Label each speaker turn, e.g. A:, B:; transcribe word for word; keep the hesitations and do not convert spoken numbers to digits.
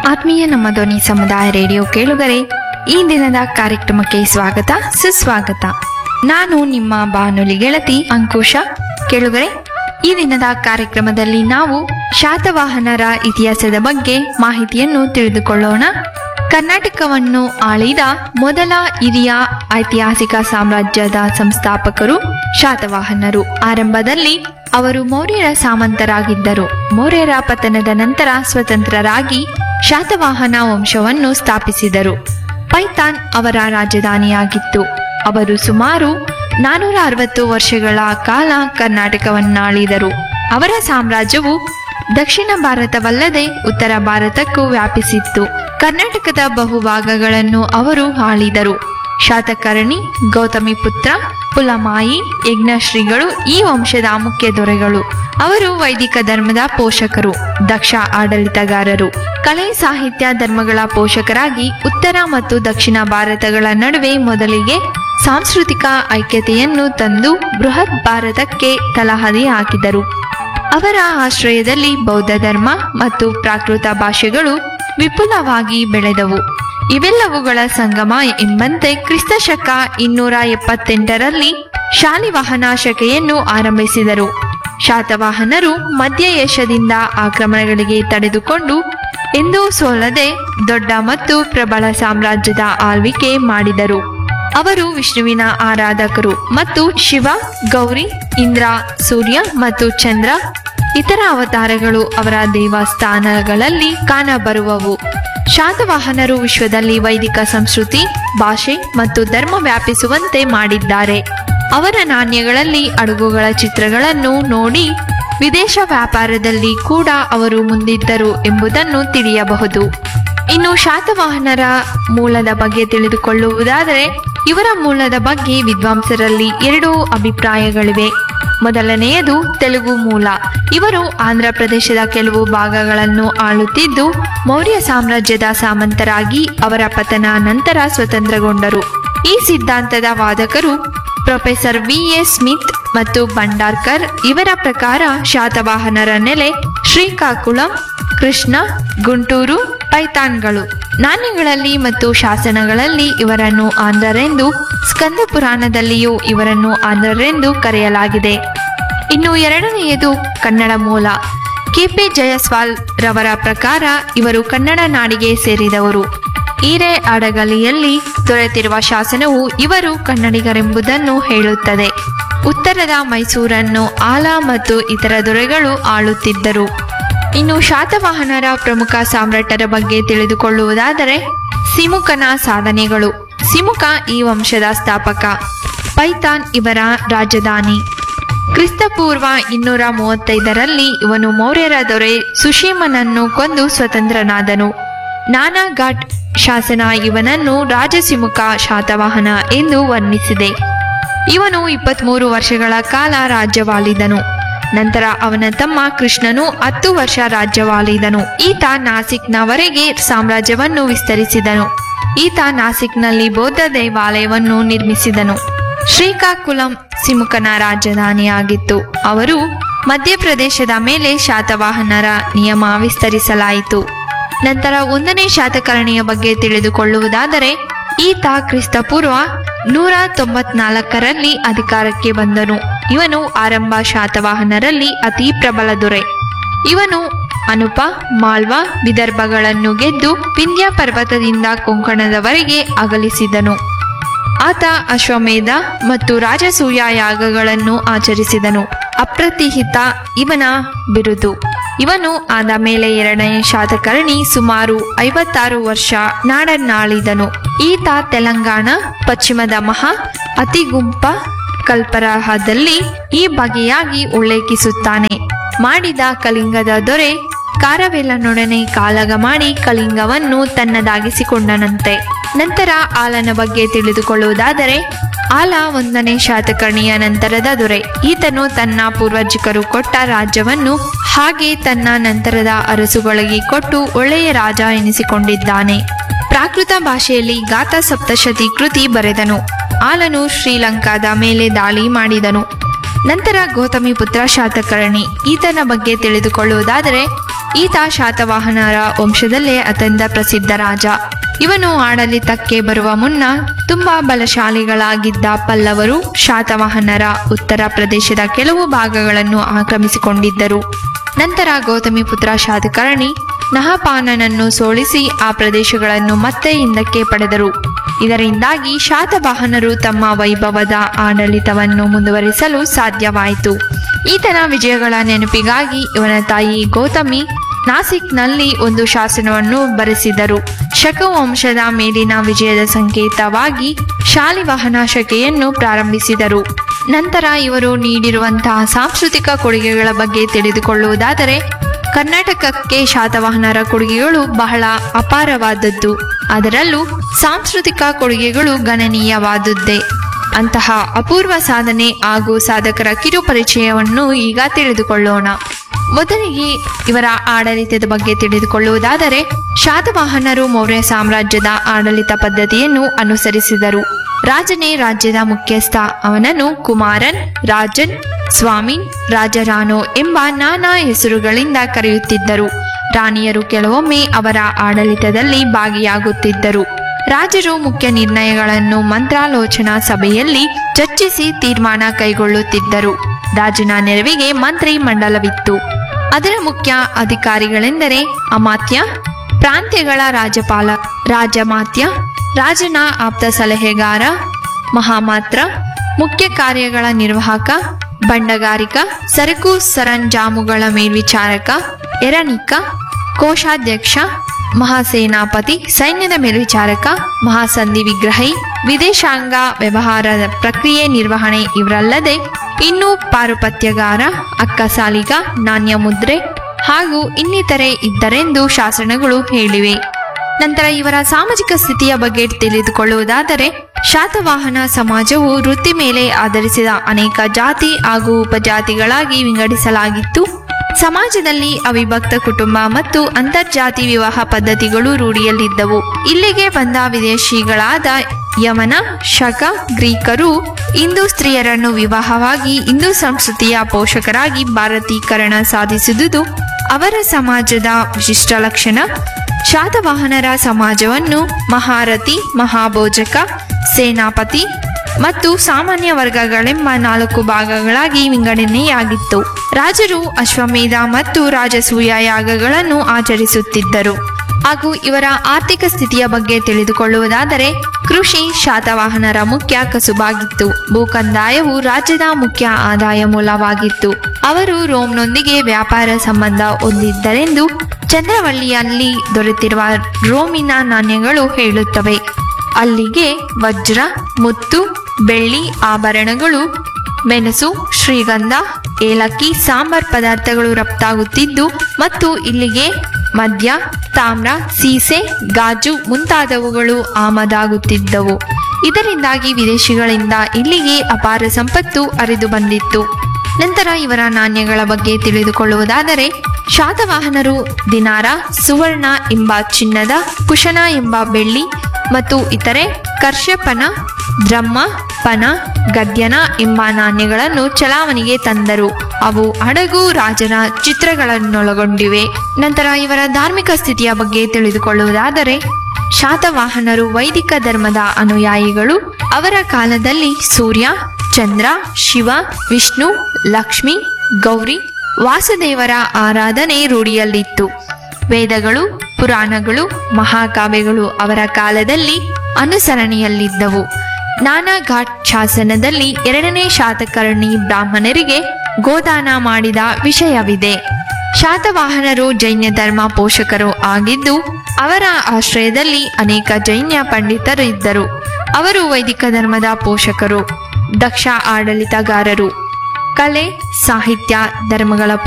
A: ಆತ್ಮೀಯ ನಮ್ಮ ಧ್ವನಿ ಸಮುದಾಯ ರೇಡಿಯೋ ಕೇಳುಗರೆ, ಈ ದಿನದ ಕಾರ್ಯಕ್ರಮಕ್ಕೆ ಸ್ವಾಗತ ಸುಸ್ವಾಗತ. ನಾನು ನಿಮ್ಮ ಬಾನುಲಿ ಗೆಳತಿ ಅಂಕುಶ. ಕೇಳುಗರೆ, ಈ ದಿನದ ಕಾರ್ಯಕ್ರಮದಲ್ಲಿ ನಾವು ಶಾತವಾಹನರ ಇತಿಹಾಸದ ಬಗ್ಗೆ ಮಾಹಿತಿಯನ್ನು ತಿಳಿದುಕೊಳ್ಳೋಣ. ಕರ್ನಾಟಕವನ್ನು ಆಳಿದ ಮೊದಲ ಹಿರಿಯ ಐತಿಹಾಸಿಕ ಸಾಮ್ರಾಜ್ಯದ ಸಂಸ್ಥಾಪಕರು ಶಾತವಾಹನರು. ಆರಂಭದಲ್ಲಿ ಅವರು ಮೌರ್ಯರ ಸಾಮಂತರಾಗಿದ್ದರು. ಮೌರ್ಯರ ಪತನದ ನಂತರ ಸ್ವತಂತ್ರರಾಗಿ ಶಾತವಾಹನ ವಂಶವನ್ನು ಸ್ಥಾಪಿಸಿದರು. ಪೈಥಾನ್ ಅವರ ರಾಜಧಾನಿಯಾಗಿತ್ತು. ಅವರು ಸುಮಾರು ನಾನೂರ ಅರವತ್ತು ವರ್ಷಗಳ ಕಾಲ ಕರ್ನಾಟಕವನ್ನಾಳಿದರು. ಅವರ ಸಾಮ್ರಾಜ್ಯವು ದಕ್ಷಿಣ ಭಾರತವಲ್ಲದೆ ಉತ್ತರ ಭಾರತಕ್ಕೂ ವ್ಯಾಪಿಸಿತ್ತು. ಕರ್ನಾಟಕದ ಬಹುಭಾಗಗಳನ್ನು ಅವರು ಆಳಿದರು. ಶಾತಕರ್ಣಿ, ಗೌತಮಿಪುತ್ರ, ಪುಲಮಾಯಿ, ಯಜ್ಞಶ್ರೀಗಳು ಈ ವಂಶದ ಮುಖ್ಯ ದೊರೆಗಳು. ಅವರು ವೈದಿಕ ಧರ್ಮದ ಪೋಷಕರು, ದಕ್ಷ ಆಡಳಿತಗಾರರು. ಕಲೆ, ಸಾಹಿತ್ಯ, ಧರ್ಮಗಳ ಪೋಷಕರಾಗಿ ಉತ್ತರ ಮತ್ತು ದಕ್ಷಿಣ ಭಾರತಗಳ ನಡುವೆ ಮೊದಲಿಗೆ ಸಾಂಸ್ಕೃತಿಕ ಐಕ್ಯತೆಯನ್ನು ತಂದು ಬೃಹತ್ ಭಾರತಕ್ಕೆ ತಲಹದಿ ಹಾಕಿದರು. ಅವರ ಆಶ್ರಯದಲ್ಲಿ ಬೌದ್ಧ ಧರ್ಮ ಮತ್ತು ಪ್ರಾಕೃತ ಭಾಷೆಗಳು ವಿಪುಲವಾಗಿ ಬೆಳೆದವು. ಇವೆಲ್ಲವುಗಳ ಸಂಗಮ ಎಂಬಂತೆ ಕ್ರಿಸ್ತ ಶಕ ಇನ್ನೂರ ಎಪ್ಪತ್ತೆಂಟರಲ್ಲಿ ಶಾಲಿವಾಹನ ಶಕೆಯನ್ನು ಆರಂಭಿಸಿದರು. ಶಾತವಾಹನರು ಮಧ್ಯ ಏಷ್ಯಾದಿಂದ ಆಕ್ರಮಣಗಳಿಗೆ ತಡೆದುಕೊಂಡು ಎಂದೂ ಸೋಲದೆ ದೊಡ್ಡ ಮತ್ತು ಪ್ರಬಲ ಸಾಮ್ರಾಜ್ಯದ ಆಳ್ವಿಕೆ ಮಾಡಿದರು. ಅವರು ವಿಷ್ಣುವಿನ ಆರಾಧಕರು ಮತ್ತು ಶಿವ, ಗೌರಿ, ಇಂದ್ರ, ಸೂರ್ಯ ಮತ್ತು ಚಂದ್ರ ಇತರ ಅವತಾರಗಳು ಅವರ ದೇವಸ್ಥಾನಗಳಲ್ಲಿ ಕಾಣಬರುವವು. ಶಾತವಾಹನರು ವಿಶ್ವದಲ್ಲಿ ವೈದಿಕ ಸಂಸ್ಕೃತಿ, ಭಾಷೆ ಮತ್ತು ಧರ್ಮ ವ್ಯಾಪಿಸುವಂತೆ ಮಾಡಿದ್ದಾರೆ. ಅವರ ನಾಣ್ಯಗಳಲ್ಲಿ ಅಡಗುಗಳ ಚಿತ್ರಗಳನ್ನು ನೋಡಿ ವಿದೇಶ ವ್ಯಾಪಾರದಲ್ಲಿ ಕೂಡ ಅವರು ಮುಂದಿದ್ದರು ಎಂಬುದನ್ನು ತಿಳಿಯಬಹುದು. ಇನ್ನು ಶಾತವಾಹನರ ಮೂಲದ ಬಗ್ಗೆ ತಿಳಿದುಕೊಳ್ಳುವುದಾದರೆ, ಇವರ ಮೂಲದ ಬಗ್ಗೆ ವಿದ್ವಾಂಸರಲ್ಲಿ ಎರಡು ಅಭಿಪ್ರಾಯಗಳಿವೆ. ಮೊದಲನೆಯದು ತೆಲುಗು ಮೂಲ. ಇವರು ಆಂಧ್ರ ಪ್ರದೇಶದ ಕೆಲವು ಭಾಗಗಳನ್ನು ಆಳುತ್ತಿದ್ದು ಮೌರ್ಯ ಸಾಮ್ರಾಜ್ಯದ ಸಾಮಂತರಾಗಿ ಅವರ ಪತನ ನಂತರ ಸ್ವತಂತ್ರಗೊಂಡರು. ಈ ಸಿದ್ಧಾಂತದ ವಾದಕರು ಪ್ರೊಫೆಸರ್ ವಿ ಎ ಸ್ಮಿತ್ ಮತ್ತು ಭಂಡಾರ್ಕರ್. ಇವರ ಪ್ರಕಾರ ಶಾತವಾಹನರ ನೆಲೆ ಶ್ರೀಕಾಕುಳಂ, ಕೃಷ್ಣ, ಗುಂಟೂರು, ಪೈಥಾನ್ಗಳು. ನಾಣ್ಯಗಳಲ್ಲಿ ಮತ್ತು ಶಾಸನಗಳಲ್ಲಿ ಇವರನ್ನು ಆಂಧ್ರರೆಂದು, ಸ್ಕಂದ ಪುರಾಣದಲ್ಲಿಯೂ ಇವರನ್ನು ಆಂಧ್ರರೆಂದು ಕರೆಯಲಾಗಿದೆ. ಇನ್ನು ಎರಡನೆಯದು ಕನ್ನಡ ಮೂಲ. ಕೆ ಪಿ ಜಯಸ್ವಾಲ್ ರವರ ಪ್ರಕಾರ ಇವರು ಕನ್ನಡ ನಾಡಿಗೆ ಸೇರಿದವರು. ಈರೆ ಅಡಗಲಿಯಲ್ಲಿ ದೊರೆತಿರುವ ಶಾಸನವು ಇವರು ಕನ್ನಡಿಗರೆಂಬುದನ್ನು ಹೇಳುತ್ತದೆ. ಉತ್ತರದ ಮೈಸೂರನ್ನು ಆಲ ಮತ್ತು ಇತರ ದೊರೆಗಳು ಆಳುತ್ತಿದ್ದರು. ಇನ್ನು ಶಾತವಾಹನರ ಪ್ರಮುಖ ಸಾಮ್ರಾಟರ ಬಗ್ಗೆ ತಿಳಿದುಕೊಳ್ಳುವುದಾದರೆ, ಸಿಮುಕನ ಸಾಧನೆಗಳು. ಸಿಮುಕ ಈ ವಂಶದ ಸ್ಥಾಪಕ. ಪೈಥಾನ್ ಇವರ ರಾಜಧಾನಿ. ಕ್ರಿಸ್ತಪೂರ್ವ ಇನ್ನೂರ ಮೂವತ್ತೈದರಲ್ಲಿ ಇವನು ಮೌರ್ಯರ ದೊರೆ ಸುಶೀಮನನ್ನು ಕೊಂದು ಸ್ವತಂತ್ರನಾದನು. ನಾನಾಘಾಟ್ ಶಾಸನ ಇವನನ್ನು ರಾಜಸಿಮುಕ ಶಾತವಾಹನ ಎಂದು ವರ್ಣಿಸಿದೆ. ಇವನು ಇಪ್ಪತ್ತ್ಮೂರು ವರ್ಷಗಳ ಕಾಲ ರಾಜ್ಯವಾಳಿದನು. ನಂತರ ಅವನ ತಮ್ಮ ಕೃಷ್ಣನು ಹತ್ತು ವರ್ಷ ರಾಜ್ಯವಾಳಿದನು. ಈತ ನಾಸಿಕ್ನವರೆಗೆ ಸಾಮ್ರಾಜ್ಯವನ್ನು ವಿಸ್ತರಿಸಿದನು. ಈತ ನಾಸಿಕ್ನಲ್ಲಿ ಬೌದ್ಧ ದೇವಾಲಯವನ್ನು ನಿರ್ಮಿಸಿದನು. ಶ್ರೀಕಾಕುಳಂ ಸಿಮುಕನ ರಾಜಧಾನಿಯಾಗಿತ್ತು. ಅವರು ಮಧ್ಯಪ್ರದೇಶದ ಮೇಲೆ ಶಾತವಾಹನರ ನಿಯಮ ವಿಸ್ತರಿಸಲಾಯಿತು. ನಂತರ ಒಂದನೇ ಶಾತಕರ್ಣಿಯ ಬಗ್ಗೆ ತಿಳಿದುಕೊಳ್ಳುವುದಾದರೆ, ಈತ ಕ್ರಿಸ್ತಪೂರ್ವ ನೂರ ತೊಂಬತ್ನಾಲ್ಕರಲ್ಲಿ ಅಧಿಕಾರಕ್ಕೆ ಬಂದನು. ಇವನು ಆರಂಭ ಶಾತವಾಹನರಲ್ಲಿ ಅತಿ ಪ್ರಬಲ ದೊರೆ. ಇವನು ಅನುಪ, ಮಾಳ್ವ, ವಿದರ್ಭಗಳನ್ನು ಗೆದ್ದು ವಿಂಧ್ಯ ಪರ್ವತದಿಂದ ಕೊಂಕಣದವರೆಗೆ ಅಗಲಿಸಿದನು. ಆತ ಅಶ್ವಮೇಧ ಮತ್ತು ರಾಜಸೂಯ ಯಾಗಗಳನ್ನು ಆಚರಿಸಿದನು. ಅಪ್ರತಿಹಿತ ಇವನ ಬಿರುದು. ಇವನು ಆದ ಮೇಲೆ ಎರಡನೇ ಶಾತಕರ್ಣಿ ಸುಮಾರು ಐವತ್ತಾರು ವರ್ಷ ನಾಡನ್ನಾಳಿದನು. ಈತ ತೆಲಂಗಾಣ, ಪಶ್ಚಿಮದ ಮಹಾ, ಅತಿಗುಂಪ, ಕಲ್ಪರಹದಲ್ಲಿ ಈ ಬಗೆಯಾಗಿ ಉಲ್ಲೇಖಿಸುತ್ತಾನೆ. ಮಾಡಿದ ಕಳಿಂಗದ ದೊರೆ ಕಾರವೇಲನೊಡನೆ ಕಾಳಗ ಮಾಡಿ ಕಳಿಂಗವನ್ನು ತನ್ನದಾಗಿಸಿಕೊಂಡನಂತೆ. ನಂತರ ಆಲನ ಬಗ್ಗೆ ತಿಳಿದುಕೊಳ್ಳುವುದಾದರೆ, ಆಲ ಒಂದನೇ ಶಾತಕರ್ಣಿಯ ನಂತರದ ದೊರೆ. ಈತನು ತನ್ನ ಪೂರ್ವಜಕರು ಕೊಟ್ಟ ರಾಜ್ಯವನ್ನು ಹಾಗೆ ತನ್ನ ನಂತರದ ಅರಸುಗಳಿಗೆ ಕೊಟ್ಟು ಒಳ್ಳೆಯ ರಾಜ ಎನಿಸಿಕೊಂಡಿದ್ದಾನೆ. ಪ್ರಾಕೃತ ಭಾಷೆಯಲ್ಲಿ ಗಾಥಾ ಸಪ್ತಶತಿ ಕೃತಿ ಬರೆದನು. ಆಲನು ಶ್ರೀಲಂಕಾದ ಮೇಲೆ ದಾಳಿ ಮಾಡಿದನು. ನಂತರ ಗೌತಮಿಪುತ್ರ ಶಾತಕರ್ಣಿ. ಈತನ ಬಗ್ಗೆ ತಿಳಿದುಕೊಳ್ಳುವುದಾದರೆ, ಈತ ಶಾತವಾಹನರ ವಂಶದಲ್ಲೇ ಅತ್ಯಂತ ಪ್ರಸಿದ್ಧ ರಾಜ. ಇವನು ಆಡಳಿತಕ್ಕೆ ಬರುವ ಮುನ್ನ ತುಂಬಾ ಬಲಶಾಲಿಗಳಾಗಿದ್ದ ಪಲ್ಲವರು ಶಾತವಾಹನರ ಉತ್ತರ ಪ್ರದೇಶದ ಕೆಲವು ಭಾಗಗಳನ್ನು ಆಕ್ರಮಿಸಿಕೊಂಡಿದ್ದರು. ನಂತರ ಗೌತಮಿ ಪುತ್ರ ಶಾತಕರ್ಣಿ ನಹಪಾನನನ್ನು ಸೋಲಿಸಿ ಆ ಪ್ರದೇಶಗಳನ್ನು ಮತ್ತೆ ಹಿಂದಕ್ಕೆ ಪಡೆದರು. ಇದರಿಂದಾಗಿ ಶಾತವಾಹನರು ತಮ್ಮ ವೈಭವದ ಆಡಳಿತವನ್ನು ಮುಂದುವರಿಸಲು ಸಾಧ್ಯವಾಯಿತು. ಈತನ ವಿಜಯಗಳ ನೆನಪಿಗಾಗಿ ಇವನ ತಾಯಿ ಗೌತಮಿ ನಾಸಿಕ್ನಲ್ಲಿ ಒಂದು ಶಾಸನವನ್ನು ಬರೆಸಿದರು. ಶಕ ವಂಶದ ಮೇಲಿನ ವಿಜಯದ ಸಂಕೇತವಾಗಿ ಶಾಲಿವಾಹನ ಶಕೆಯನ್ನು ಪ್ರಾರಂಭಿಸಿದರು. ನಂತರ ಇವರು ನೀಡಿರುವಂತಹ ಸಾಂಸ್ಕೃತಿಕ ಕೊಡುಗೆಗಳ ಬಗ್ಗೆ ತಿಳಿದುಕೊಳ್ಳುವುದಾದರೆ, ಕರ್ನಾಟಕಕ್ಕೆ ಶಾತವಾಹನರ ಕೊಡುಗೆಗಳು ಬಹಳ ಅಪಾರವಾದದ್ದು. ಅದರಲ್ಲೂ ಸಾಂಸ್ಕೃತಿಕ ಕೊಡುಗೆಗಳು ಗಣನೀಯವಾದದ್ದೇ. ಅಂತಹ ಅಪೂರ್ವ ಸಾಧನೆ ಹಾಗೂ ಸಾಧಕರ ಕಿರು ಪರಿಚಯವನ್ನು ಈಗ ತಿಳಿದುಕೊಳ್ಳೋಣ. ಮೊದಲಿಗೆ ಇವರ ಆಡಳಿತದ ಬಗ್ಗೆ ತಿಳಿದುಕೊಳ್ಳುವುದಾದರೆ, ಶಾತವಾಹನರು ಮೌರ್ಯ ಸಾಮ್ರಾಜ್ಯದ ಆಡಳಿತ ಪದ್ಧತಿಯನ್ನು ಅನುಸರಿಸಿದರು. ರಾಜನೇ ರಾಜ್ಯದ ಮುಖ್ಯಸ್ಥ. ಅವನನ್ನು ಕುಮಾರನ್, ರಾಜನ್, ಸ್ವಾಮಿನ್, ರಾಜರಾನೋ ಎಂಬ ನಾನಾ ಹೆಸರುಗಳಿಂದ ಕರೆಯುತ್ತಿದ್ದರು. ರಾಣಿಯರು ಕೆಲವೊಮ್ಮೆ ಅವರ ಆಡಳಿತದಲ್ಲಿ ಭಾಗಿಯಾಗುತ್ತಿದ್ದರು. ರಾಜರು ಮುಖ್ಯ ನಿರ್ಣಯಗಳನ್ನು ಮಂತ್ರಾಲೋಚನಾ ಸಭೆಯಲ್ಲಿ ಚರ್ಚಿಸಿ ತೀರ್ಮಾನ ಕೈಗೊಳ್ಳುತ್ತಿದ್ದರು. ರಾಜನ ನೆರವಿಗೆ ಮಂತ್ರಿ ಮಂಡಲವಿತ್ತು. ಅದರ ಮುಖ್ಯ ಅಧಿಕಾರಿಗಳೆಂದರೆ ಅಮಾತ್ಯ, ಪ್ರಾಂತ್ಯಗಳ ರಾಜಪಾಲ, ರಾಜಮಾತ್ಯ, ರಾಜನ ಆಪ್ತ ಸಲಹೆಗಾರ, ಮಹಾಮಾತ್ರ, ಮುಖ್ಯ ಕಾರ್ಯಗಳ ನಿರ್ವಾಹಕ, ಬಂಡಗಾರಿಕ, ಸರಕು ಸರಂಜಾಮುಗಳ ಮೇಲ್ವಿಚಾರಕ, ಎರಣಿಕ, ಕೋಶಾಧ್ಯಕ್ಷ, ಮಹಾಸೇನಾಪತಿ, ಸೈನ್ಯದ ಮೇಲ್ವಿಚಾರಕ, ಮಹಾಸಂಧಿ ವಿಗ್ರಹಿ, ವಿದೇಶಾಂಗ ವ್ಯವಹಾರದ ಪ್ರಕ್ರಿಯೆ ನಿರ್ವಹಣೆ. ಇವರಲ್ಲದೆ ಇನ್ನೂ ಪಾರುಪತ್ಯಗಾರ, ಅಕ್ಕಸಾಲಿಗ, ನಾಣ್ಯ ಮುದ್ರೆ ಹಾಗೂ ಇನ್ನಿತರೆ ಇದ್ದರೆಂದು ಶಾಸನಗಳು ಹೇಳಿವೆ. ನಂತರ ಇವರ ಸಾಮಾಜಿಕ ಸ್ಥಿತಿಯ ಬಗ್ಗೆ ತಿಳಿದುಕೊಳ್ಳುವುದಾದರೆ, ಶಾತವಾಹನ ಸಮಾಜವು ವೃತ್ತಿ ಮೇಲೆ ಆಧರಿಸಿದ ಅನೇಕ ಜಾತಿ ಹಾಗೂ ಉಪಜಾತಿಗಳಾಗಿ ವಿಂಗಡಿಸಲಾಗಿತ್ತು. ಸಮಾಜದಲ್ಲಿ ಅವಿಭಕ್ತ ಕುಟುಂಬ ಮತ್ತು ಅಂತರ್ಜಾತಿ ವಿವಾಹ ಪದ್ಧತಿಗಳು ರೂಢಿಯಲ್ಲಿದ್ದವು. ಇಲ್ಲಿಗೆ ಬಂದ ವಿದೇಶಿಗಳಾದ ಯವನ, ಶಕ, ಗ್ರೀಕರು ಹಿಂದೂ ಸ್ತ್ರೀಯರನ್ನು ವಿವಾಹವಾಗಿ ಹಿಂದೂ ಸಂಸ್ಕೃತಿಯ ಪೋಷಕರಾಗಿ ಭಾರತೀಕರಣ ಸಾಧಿಸಿದುದು ಅವರ ಸಮಾಜದ ವಿಶಿಷ್ಟ ಲಕ್ಷಣ. ಶಾತವಾಹನರ ಸಮಾಜವನ್ನು ಮಹಾರಥಿ, ಮಹಾಭೋಜಕ, ಸೇನಾಪತಿ ಮತ್ತು ಸಾಮಾನ್ಯ ವರ್ಗಗಳೆಂಬ ನಾಲ್ಕು ಭಾಗಗಳಾಗಿ ವಿಂಗಡಣೆಯಾಗಿತ್ತು. ರಾಜರು ಅಶ್ವಮೇಧ ಮತ್ತು ರಾಜಸೂಯ ಯಾಗಗಳನ್ನು ಆಚರಿಸುತ್ತಿದ್ದರು. ಹಾಗೂ ಇವರ ಆರ್ಥಿಕ ಸ್ಥಿತಿಯ ಬಗ್ಗೆ ತಿಳಿದುಕೊಳ್ಳುವುದಾದರೆ, ಕೃಷಿ ಶಾತವಾಹನರ ಮುಖ್ಯ ಕಸುಬಾಗಿತ್ತು. ಭೂಕಂದಾಯವು ರಾಜ್ಯದ ಮುಖ್ಯ ಆದಾಯ ಮೂಲವಾಗಿತ್ತು. ಅವರು ರೋಮ್ನೊಂದಿಗೆ ವ್ಯಾಪಾರ ಸಂಬಂಧ ಹೊಂದಿದ್ದರೆಂದು ಚಂದ್ರವಳ್ಳಿಯಲ್ಲಿ ದೊರೆತಿರುವ ರೋಮಿನ ನಾಣ್ಯಗಳು ಹೇಳುತ್ತವೆ. ಅಲ್ಲಿಗೆ ವಜ್ರ, ಮುತ್ತು, ಬೆಳ್ಳಿ ಆಭರಣಗಳು, ಮೆಣಸು, ಶ್ರೀಗಂಧ, ಏಲಕ್ಕಿ, ಸಾಂಬಾರ್ ಪದಾರ್ಥಗಳು ರಫ್ತಾಗುತ್ತಿದ್ದು ಮತ್ತು ಇಲ್ಲಿಗೆ ಮದ್ಯ, ತಾಮ್ರ, ಸೀಸೆ, ಗಾಜು ಮುಂತಾದವುಗಳು ಆಮದಾಗುತ್ತಿದ್ದವು. ಇದರಿಂದಾಗಿ ವಿದೇಶಿಗಳಿಂದ ಇಲ್ಲಿಗೆ ಅಪಾರ ಸಂಪತ್ತು ಹರಿದು ಬಂದಿತ್ತು. ನಂತರ ಇವರ ನಾಣ್ಯಗಳ ಬಗ್ಗೆ ತಿಳಿದುಕೊಳ್ಳುವುದಾದರೆ, ಶಾತವಾಹನರು ದಿನಾರ, ಸುವರ್ಣ ಎಂಬ ಚಿನ್ನದ, ಕುಶನ ಎಂಬ ಬೆಳ್ಳಿ ಮತ್ತು ಇತರೆ ಕರ್ಷಪನ, ದ್ರಹ್ಮ, ಪನ, ಗದ್ಯನ ಎಂಬ ನಾಣ್ಯಗಳನ್ನು ಚಲಾವಣೆಗೆ ತಂದರು. ಅವು ಹಡಗು ರಾಜನ ಚಿತ್ರಗಳನ್ನೊಳಗೊಂಡಿವೆ. ನಂತರ ಇವರ ಧಾರ್ಮಿಕ ಸ್ಥಿತಿಯ ಬಗ್ಗೆ ತಿಳಿದುಕೊಳ್ಳುವುದಾದರೆ, ಶಾತವಾಹನರು ವೈದಿಕ ಧರ್ಮದ ಅನುಯಾಯಿಗಳು. ಅವರ ಕಾಲದಲ್ಲಿ ಸೂರ್ಯ, ಚಂದ್ರ, ಶಿವ, ವಿಷ್ಣು, ಲಕ್ಷ್ಮಿ, ಗೌರಿ, ವಾಸುದೇವರ ಆರಾಧನೆ ರೂಢಿಯಲ್ಲಿತ್ತು. ವೇದಗಳು, ಪುರಾಣಗಳು, ಮಹಾಕಾವ್ಯಗಳು ಅವರ ಕಾಲದಲ್ಲಿ ಅನುಸರಣೆಯಲ್ಲಿದ್ದವು. ನಾನಾ ಘಾಟ್ ಶಾಸನದಲ್ಲಿ ಎರಡನೇ ಶಾತಕರ್ಣಿ ಬ್ರಾಹ್ಮಣರಿಗೆ ಗೋದಾನ ಮಾಡಿದ ವಿಷಯವಿದೆ. ಶಾತವಾಹನರು ಜೈನ ಧರ್ಮ ಪೋಷಕರು ಆಗಿದ್ದು, ಅವರ ಆಶ್ರಯದಲ್ಲಿ ಅನೇಕ ಜೈನ ಪಂಡಿತರು ಇದ್ದರು. ಅವರು ವೈದಿಕ ಧರ್ಮದ ಪೋಷಕರು, ದಕ್ಷ ಆಡಳಿತಗಾರರು, ಕಲೆ, ಸಾಹಿತ್ಯ, ಧರ್ಮಗಳ